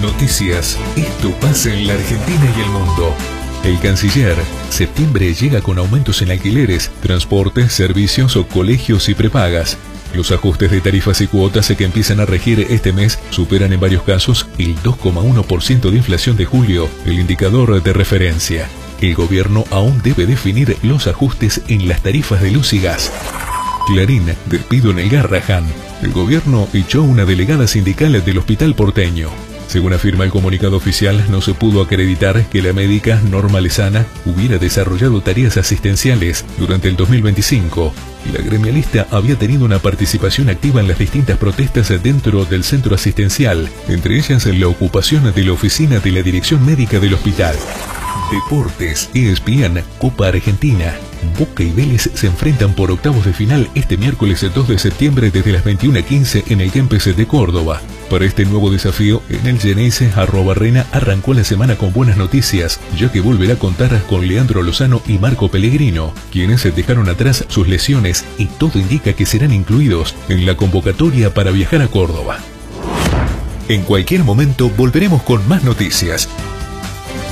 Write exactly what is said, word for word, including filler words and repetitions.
Noticias. Esto pasa en la Argentina y el mundo. El canciller. Septiembre llega con aumentos en alquileres, transportes, servicios o colegios y prepagas. Los ajustes de tarifas y cuotas que empiezan a regir este mes superan en varios casos el dos coma uno por ciento de inflación de julio, el indicador de referencia. El gobierno aún debe definir los ajustes en las tarifas de luz y gas. Clarín, despido en el Garrahan. El gobierno echó una delegada sindical del hospital porteño. Según afirma el comunicado oficial, no se pudo acreditar que la médica Norma Lezana hubiera desarrollado tareas asistenciales durante el dos mil veinticinco. La gremialista había tenido una participación activa en las distintas protestas dentro del centro asistencial, entre ellas la ocupación de la oficina de la dirección médica del hospital. Deportes. E S P N, Copa Argentina. Boca y Vélez se enfrentan por octavos de final este miércoles dos de septiembre desde las veintiuna quince en el Kempes de Córdoba. Para este nuevo desafío, en el Geneise, Arrobarrena arrancó la semana con buenas noticias, ya que volverá a contar con Leandro Lozano y Marco Pellegrino, quienes dejaron atrás sus lesiones y todo indica que serán incluidos en la convocatoria para viajar a Córdoba. En cualquier momento volveremos con más noticias.